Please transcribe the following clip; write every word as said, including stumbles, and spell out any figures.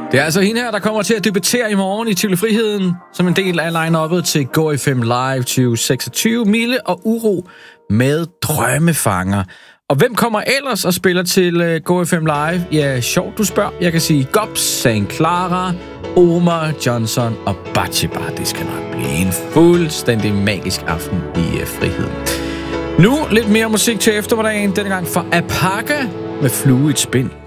Det er altså hende her, der kommer til at debutere i morgen i Tivoli Friheden som en del af line-uppet til Go F M Live tyve seksogtyve. Mille og Uro med Drømmefanger. Og hvem kommer ellers og spiller til uh, Go F M Live? Ja, sjovt du spørger. Jeg kan sige Gobs, Saint Clara, Omar, Johnson og Batsheba. Det skal nok blive en fuldstændig magisk aften i uh, Friheden. Nu lidt mere musik til eftermiddagen. Denne gang fra Apaka med Flue i et spind.